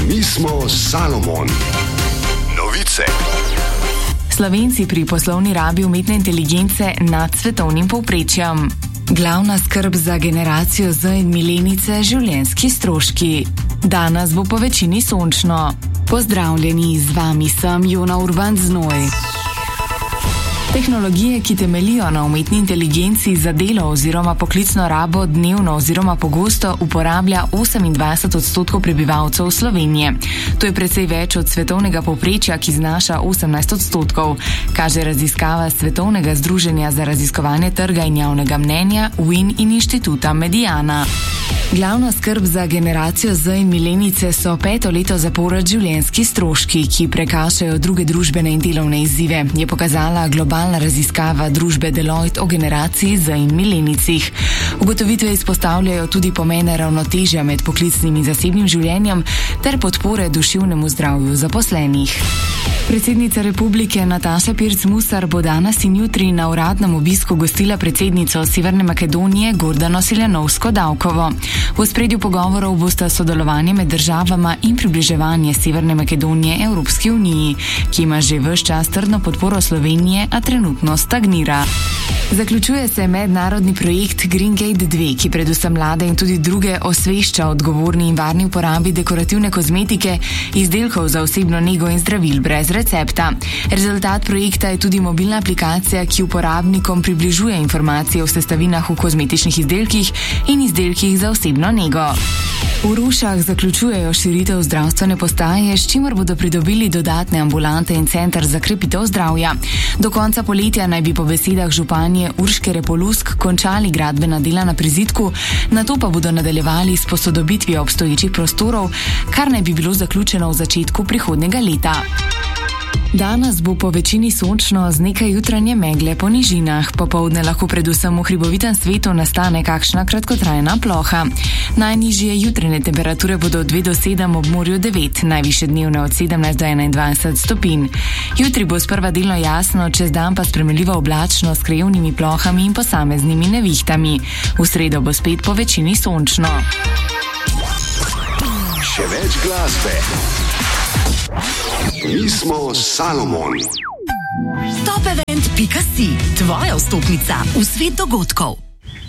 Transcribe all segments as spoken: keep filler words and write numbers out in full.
Mi smo Salomon. Novice. Slovenci pri poslovni rabi umetne inteligence nad svetovnim povprečjem. Glavna skrb za generacijo Z in milenice – življenjski stroški. Danes bo po večini sončno. Pozdravljeni, z vami sem Jona Urban Znoj. Tehnologije, ki temeljijo na umetni inteligenci za delo oziroma poklicno rabo dnevno oziroma pogosto uporablja osemindvajset odstotkov prebivalcev Slovenije. To je precej več od svetovnega povprečja, ki znaša osemnajst odstotkov, kaže raziskava Svetovnega združenja za raziskovanje trga in javnega mnenja W I N in inštituta Mediana. Glavna skrb za generacijo Z in milenice so peto leto zapored življenjski stroški, ki prekašajo druge družbene in delovne izzive, je pokazala globalna raziskava družbe Deloitte o generaciji Z in milenicih. Ugotovitve izpostavljajo tudi pomene ravnotežja med poklicnim in zasebnim življenjem ter podpore duševnemu zdravju zaposlenih. Predsednica republike Nataša Pirc Musar bo danes in jutri na uradnem obisku gostila predsednico Severne Makedonije Gordano Siljanovsko-Davkovo. V ospredju pogovorov bosta sodelovanje med državama in približevanje Severne Makedonije Evropski uniji, ki ima že ves čas trdno podporo Slovenije, a trenutno stagnira. Zaključuje se mednarodni projekt Green Gate dva, ki predvsem mlade in tudi druge osvešča o odgovorni in varni uporabi dekorativne kozmetike, izdelkov za osebno nego in zdravil brez recepta. Rezultat projekta je tudi mobilna aplikacija, ki uporabnikom približuje informacije o sestavinah v kozmetičnih izdelkih in izdelkih za osebno nego. V Rušah zaključujejo širitev zdravstvene postaje, s čimer bodo pridobili dodatne ambulante in center za krepitev zdravja. Do konca poletja naj bi po besedah županje Urške Repolusk končali gradbena dela na prizidku, nato pa bodo nadaljevali s posodobitvijo obstoječih prostorov, kar naj bi bilo zaključeno v začetku prihodnjega leta. Danes bo po večini sončno z nekaj jutranje megle po nižinah. Popoldne lahko predvsem v hribovitem svetu nastane kakšna kratkotrajna ploha. Najnižje jutranje temperature bodo od dve do sedem, ob morju devet, najvišje dnevne od sedemnajst do enaindvajset stopinj. Jutri bo sprva delno jasno, čez dan pa spremenljivo oblačno s krajevnimi plohami in posameznimi nevihtami. V sredo bo spet po večini sončno. Še več glasbe. Mi smo Salomon. Top event pika si, tvoja vstopnica v svet dogodkov.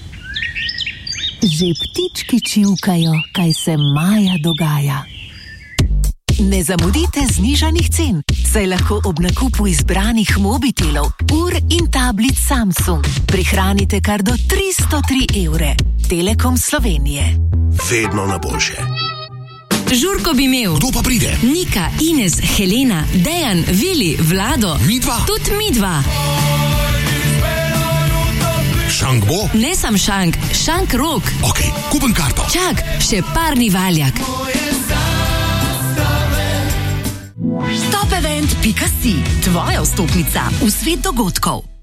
Že ptički čivkajo, kaj se maja dogaja. Ne zamudite znižanih cen, saj lahko ob nakupu izbranih mobitelov, ur in tablic Samsung prihranite kar do tristo tri evre. Telekom Slovenije. Vedno na boljše. Žurko bi imel. Kdo pa pride? Nika, Ines, Helena, Dejan, Vili, Vlado. Midva? Tudi midva. Šank bo? Ne sam šank, šank rok. Ok, kupim karto. Čak, še parni valjak. Top event pika si, tvoja vstopnica v svet dogodkov.